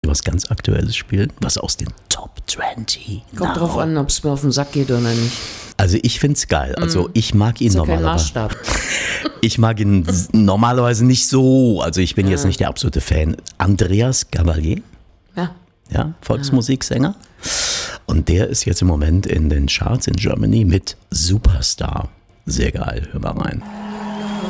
Was ganz Aktuelles spielen, was aus den Top 20. Kommt drauf an, ob es mir auf den Sack geht oder nicht. Also ich find's geil. Also ich mag ihn Ist ja kein normalerweise. Maßstab. Ich mag ihn normalerweise nicht so. Also ich bin jetzt nicht der absolute Fan. Andreas Gabalier, Ja. Volksmusiksänger. Und der ist jetzt im Moment in den Charts in Germany mit Superstar. Sehr geil, hör mal rein.